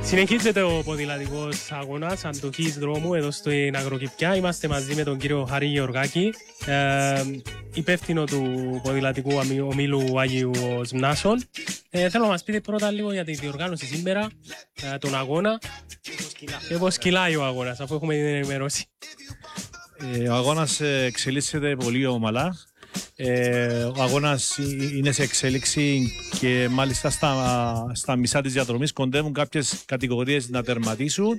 Συνεχίζεται ο ποδηλατικός αγώνας αντοχής δρόμου εδώ στην Αγροκηπιά. Είμαστε μαζί με τον κύριο Χαρή Γεωργάκη, υπεύθυνο του ποδηλατικού ομίλου Άγιου Ζμνάσων. Θέλω να μας πείτε πρώτα λίγο για τη διοργάνωση σήμερα, τον αγώνα και πώς κυλάει ο αγώνας, αφού έχουμε την ενημερώση. Ο αγώνας εξελίσσεται πολύ ομαλά. Ο αγώνας είναι σε εξέλιξη και μάλιστα στα μισά της διαδρομής κοντεύουν κάποιες κατηγορίες να τερματίσουν.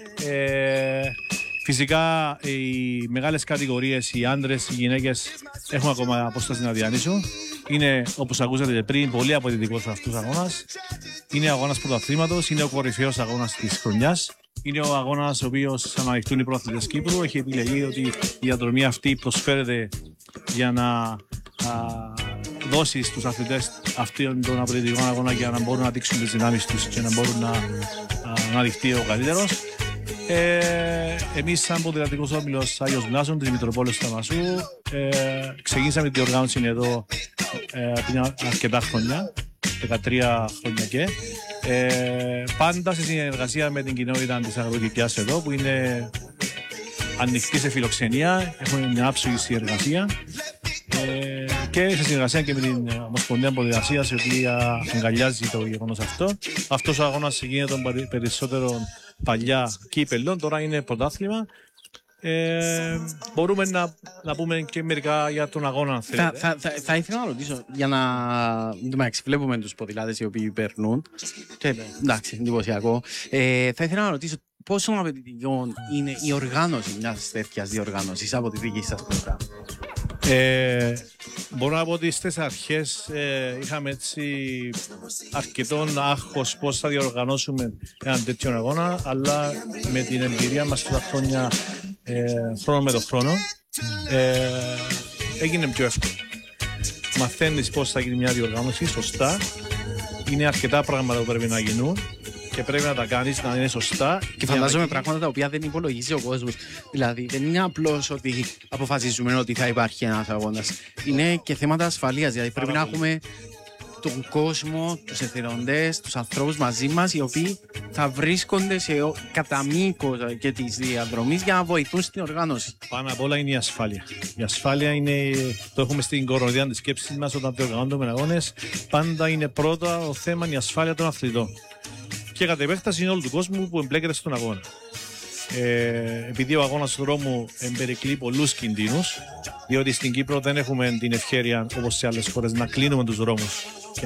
Φυσικά οι μεγάλες κατηγορίες, οι άντρες, οι γυναίκες έχουν ακόμα απόσταση να διανύσουν. Είναι, όπως ακούσατε πριν, πολύ απαιτητικός αυτός ο αγώνας. Είναι ο αγώνας πρωταθλήματος, είναι ο κορυφαίος αγώνας της χρονιάς. Είναι ο αγώνας ο οποίος αναδειχθούν οι πρωταθλητές Κύπρου. Έχει επιλεγεί ότι η διαδρομή αυτή προσφέρεται για να δώσει στους αθλητές αυτόν τον απαιτητικό αγώνα για να μπορούν να δείξουν τις δυνάμεις τους και να μπορούν να αναδειχθεί ο καλύτερος. Εμείς σαν ποδηλατικός όμιλος Άγιος Ζμνάσων της Μητροπόλεως Θαμασού ξεκίνησαμε την διοργάνωση εδώ πριν αρκετά χρόνια, 13 χρόνια και πάντα σε συνεργασία με την κοινότητα της Αγροκηπιάς εδώ που είναι ανοιχτή σε φιλοξενία, έχουμε μια άψογη συνεργασία και σε συνεργασία και με την Ομοσπονδία Ποδηλασίας η οποία αγκαλιάζει το γεγονός αυτό. Αυτός ο αγώνας γίνεται των περισσότερων παλιά κύπελλων, τώρα είναι πρωτάθλημα. Μπορούμε να πούμε και μερικά για τον αγώνα. Θα ήθελα να ρωτήσω, για να βλέπουμε τους ποδηλάτες οι οποίοι περνούν. Εντάξει, εντυπωσιακό. Θα ήθελα να ρωτήσω πόσο απαιτητικό είναι η οργάνωση μιας τέτοιας διοργάνωσης από τη δική σας πλευρά. Μπορώ να πω ότι στις αρχές είχαμε έτσι αρκετόν άγχος πώς θα διοργανώσουμε έναν τέτοιο αγώνα, αλλά με την εμπειρία μας τα χρόνια, χρόνο με το χρόνο, έγινε πιο εύκολο. Μαθαίνεις πώς θα γίνει μια διοργάνωση σωστά, είναι αρκετά πράγματα που πρέπει να γίνουν και πρέπει να τα κάνεις να είναι σωστά. Και φαντάζομαι πράγματα τα οποία δεν υπολογίζει ο κόσμος. Δηλαδή δεν είναι απλώς ότι αποφασίζουμε ότι θα υπάρχει ένας αγώνας. Είναι και θέματα ασφαλείας. Δηλαδή πρέπει να έχουμε τον κόσμο, τους εθελοντές, τους ανθρώπους μαζί μας οι οποίοι θα βρίσκονται κατά μήκος και της διαδρομής για να βοηθούν στην οργάνωση. Πάνω απ' όλα είναι η ασφάλεια. Η ασφάλεια είναι, το έχουμε στην κορονιδία της σκέψης μας όταν διοργανώνουμε αγώνες. Πάντα είναι πρώτα το θέμα η ασφάλεια των αθλητών. Και κατ' επέκταση είναι όλου του κόσμου που εμπλέκεται στον αγώνα. Επειδή ο αγώνας του δρόμου εμπερικλεί πολλούς κινδύνους, διότι στην Κύπρο δεν έχουμε την ευχέρεια όπως σε άλλες χώρες να κλείνουμε τους δρόμους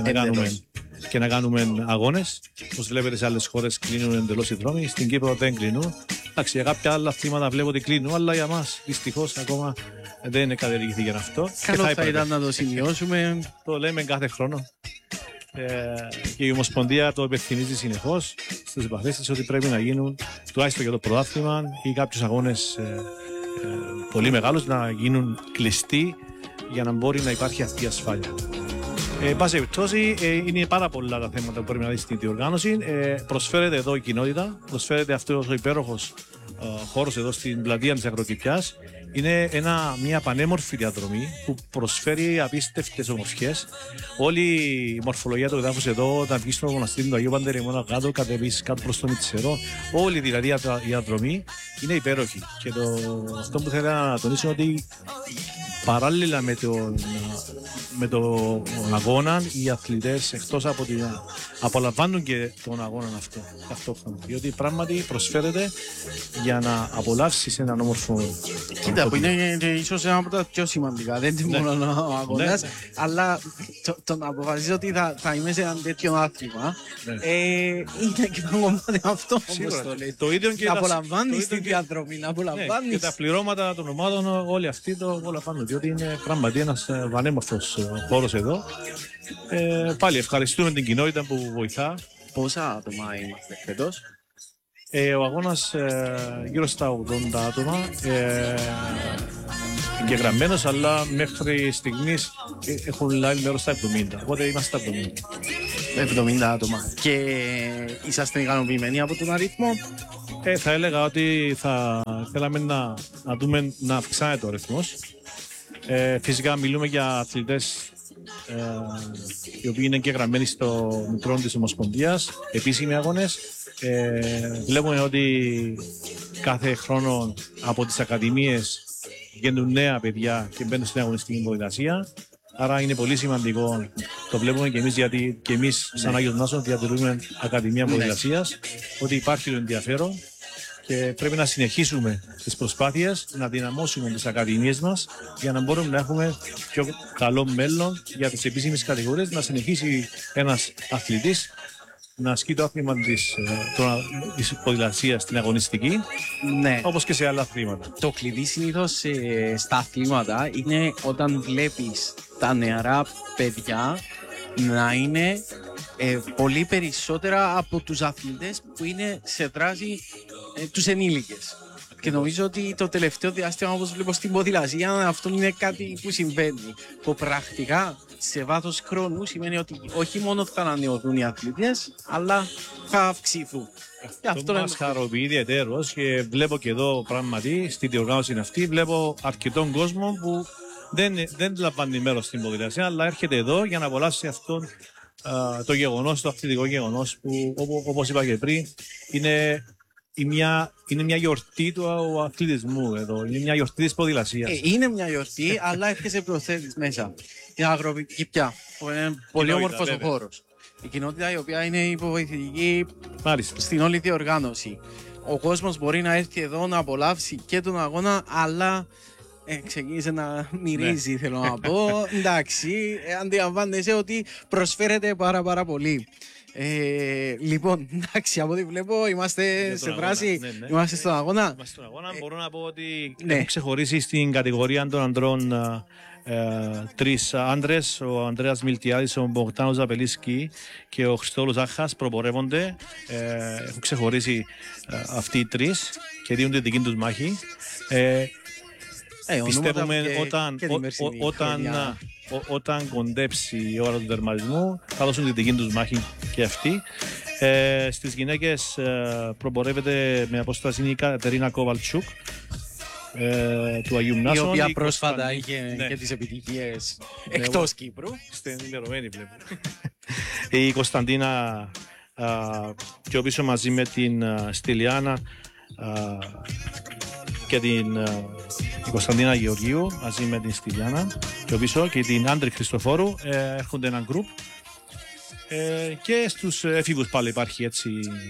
και να κάνουμε αγώνες. Όπως βλέπετε σε άλλες χώρες κλείνουν εντελώς οι δρόμοι, στην Κύπρο δεν κλείνουν. Εντάξει, για κάποια άλλα θύματα βλέπω ότι κλείνουν, αλλά για μας δυστυχώς ακόμα δεν είναι κατεργηθεί για αυτό. Καλό θα ήταν να το σημειώσουμε. Το λέμε κάθε χρόνο. Και η Ομοσπονδία το υπευθυνίζει συνεχώς στις επαφές της ότι πρέπει να γίνουν τουλάχιστον για το πρωτάθλημα ή κάποιους αγώνες πολύ μεγάλους να γίνουν κλειστοί για να μπορεί να υπάρχει αυτή η ασφάλεια. Πάση περιπτώσει, είναι πάρα πολλά τα θέματα που πρέπει να δει στην διοργάνωση. Προσφέρεται εδώ η κοινότητα, προσφέρεται αυτός ο υπέροχος χώρος εδώ στην πλατεία της Αγροκηπιάς. Είναι μια πανέμορφη διαδρομή που προσφέρει απίστευτες ομορφιές. Όλη η μορφολογία του εδάφους εδώ, όταν βγεις στο μοναστήρι του Αγίου Παντελεημόνα κάτω, κατεβείς κάτω προς το Μητσερό, όλη δηλαδή η διαδρομή είναι υπέροχη. Και αυτό που θέλω να τονίσω είναι ότι παράλληλα με τον αγώνα, οι αθλητές εκτός από την απολαμβάνουν και τον αγώνα αυτό ταυτόχρονα. Διότι πράγματι προσφέρεται για να απολαύσεις έναν όμορφο. Κοίτα, που είναι ίσως ένα από τα πιο σημαντικά. Δεν είναι μόνο ο αγώνας, αλλά το να αποφασίζω ότι θα είμαι σε ένα τέτοιο άθλημα είναι και το κομμάτι αυτό. Το ίδιο και να απολαμβάνεις τη διαδρομή, να απολαμβάνεις. Και τα πληρώματα των ομάδων, όλοι αυτοί το απολαμβάνουν. Διότι είναι πράγματι ένας πανέμορφος χώρος εδώ. Πάλι ευχαριστούμε την κοινότητα που βοηθά. Πόσα άτομα είμαστε φέτος? Ο αγώνας γύρω στα 80 άτομα εγγεγραμμένος, αλλά μέχρι στιγμής έχουν λάβει μέρος στα 70. Οπότε είμαστε στα 70. 70 άτομα. Και είσαστε ικανοποιημένοι από τον αριθμό? Θα έλεγα ότι θα θέλαμε να δούμε να αυξάνεται ο αριθμός. Φυσικά μιλούμε για αθλητές οι οποίοι είναι εγγεγραμμένοι στο Μητρό της Ομοσπονδίας, επίσημοι αγώνες. Βλέπουμε ότι κάθε χρόνο από τις ακαδημίες βγαίνουν νέα παιδιά και μπαίνουν στην αγωνιστική ποδηλασία. Άρα είναι πολύ σημαντικό, το βλέπουμε και εμείς, γιατί και εμείς σαν Άγιος Νάσος διατηρούμε Ακαδημία Ποδηλασίας, ότι υπάρχει το ενδιαφέρον και πρέπει να συνεχίσουμε τις προσπάθειες, να δυναμώσουμε τις ακαδημίες μας για να μπορούμε να έχουμε πιο καλό μέλλον για τις επίσημες κατηγορίες, να συνεχίσει ένας αθλητής να ασκεί το άθλημα της ποδηλασίας στην αγωνιστική, Ναι. όπως και σε άλλα αθλήματα. Το κλειδί συνήθως στα αθλήματα είναι όταν βλέπεις τα νεαρά παιδιά να είναι πολύ περισσότερα από τους αθλητές που είναι σε δράση τους ενήλικες. Και νομίζω ότι το τελευταίο διάστημα, όπως βλέπω στην ποδηλασία, αυτό είναι κάτι που συμβαίνει. Που πρακτικά σε βάθος χρόνου σημαίνει ότι όχι μόνο θα ανανεωθούν οι αθλητές, αλλά θα αυξηθούν. Αυτό μας χαροποιεί ιδιαίτερως και βλέπω και εδώ πράγματι στη διοργάνωση αυτή, βλέπω αρκετόν κόσμο που δεν λαμβάνει μέρος στην ποδηλασία, αλλά έρχεται εδώ για να απολαύσει αυτόν το γεγονός, το αθλητικό γεγονός που, όπως είπα και πριν, είναι μια γιορτή του αθλητισμού εδώ. Είναι μια γιορτή της ποδηλασίας. Είναι μια γιορτή, αλλά έρχεσαι προσθέτεις μέσα. Την αγροβική πια, που είναι πολύ όμορφος ο χώρος. Η κοινότητα η οποία είναι υποβοηθητική στην όλη διοργάνωση. Ο κόσμος μπορεί να έρθει εδώ να απολαύσει και τον αγώνα, αλλά ξεκίνησε να μυρίζει, θέλω να πω. Εντάξει, αντιλαμβάνεσαι ότι προσφέρεται πάρα πολύ. Λοιπόν, εντάξει, από ό,τι βλέπω είμαστε σε δράση, είμαστε στον αγώνα. Είμαστε στον αγώνα. Μπορώ να πω ότι έχω ξεχωρίσει στην κατηγορία των ανδρών τρεις άντρες, ο Ανδρέας Μιλτιάδης, ο Μπογδάνος Ζαπελίσκι και ο Χριστόδουλος Άχας προπορεύονται. Έχω ξεχωρίσει αυτοί οι τρεις και δίνουν τη δική τους μάχη. Πιστεύουμε όταν κοντέψει η ώρα του τερματισμού θα δώσουν τη δική τους μάχη και αυτοί. Στις γυναίκες προπορεύεται με απόσταση η Κατερίνα Κοβαλτσούκ του Αγίου Νάσων. Η οποία πρόσφατα είχε και τις επιτυχίες εκτός Κύπρου. Είστε ενημερωμένοι βλέπω. Η Κωνσταντίνα πιο πίσω μαζί με την Στυλιάνα και την Κωνσταντίνα Γεωργίου μαζί με την Στυλιάνα πιο πίσω και την Άντρη Χριστοφόρου έρχονται ένα γκρουπ και στους έφηβους πάλι υπάρχει έτσι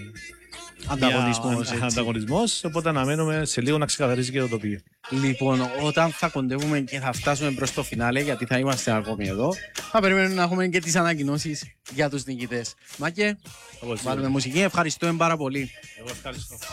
ανταγωνισμός, οπότε αναμένουμε σε λίγο να ξεκαθαρίζει και το τοπίο. Λοιπόν, όταν θα κοντεύουμε και θα φτάσουμε προς το φινάλε, γιατί θα είμαστε ακόμη εδώ, θα περιμένουμε να έχουμε και τις ανακοινώσεις για τους νικητές. Μάκε, βάλουμε μουσική, ευχαριστούμε πάρα πολύ. Εγώ ευχαριστώ.